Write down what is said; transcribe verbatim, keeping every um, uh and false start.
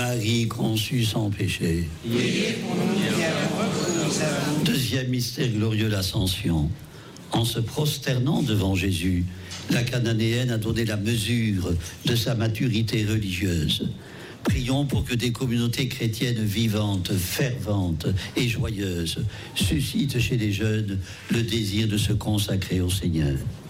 Marie conçue sans péché. Deuxième mystère glorieux, l'Ascension. En se prosternant devant Jésus, la Cananéenne a donné la mesure de sa maturité religieuse. Prions pour que des communautés chrétiennes vivantes, ferventes et joyeuses suscitent chez les jeunes le désir de se consacrer au Seigneur.